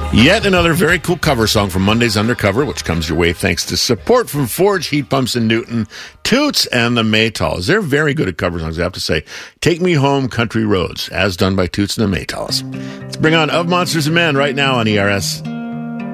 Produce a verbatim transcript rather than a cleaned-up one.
Yet another very cool cover song from Monday's Undercover, which comes your way thanks to support from Forge Heat Pumps in Newton, Toots, and the Maytals. They're very good at cover songs, I have to say. Take Me Home, Country Roads, as done by Toots and the Maytals. Let's bring on Of Monsters and Men right now on E R S